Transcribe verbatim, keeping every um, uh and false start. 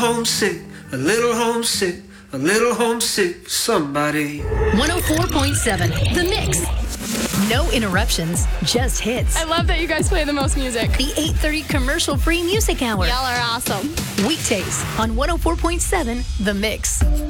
homesick, a little homesick, a little homesick for somebody. one oh four point seven, The Mix. No interruptions, just hits. I love that you guys play the most music. The eight thirty commercial-free music hour. Y'all are awesome. Weekdays on one oh four point seven, The Mix.